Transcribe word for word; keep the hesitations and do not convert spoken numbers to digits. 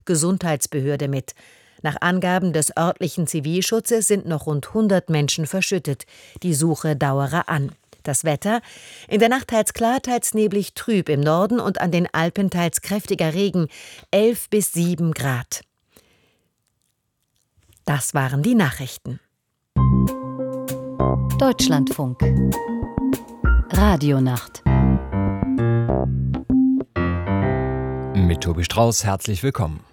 Gesundheitsbehörde mit. Nach Angaben des örtlichen Zivilschutzes sind noch rund hundert Menschen verschüttet. Die Suche dauere an. Das Wetter: In der Nacht teils klar, teils neblig trüb, im Norden und an den Alpen teils kräftiger Regen, elf bis sieben Grad. Das waren die Nachrichten. Deutschlandfunk Radionacht mit Tobi Strauß, herzlich willkommen.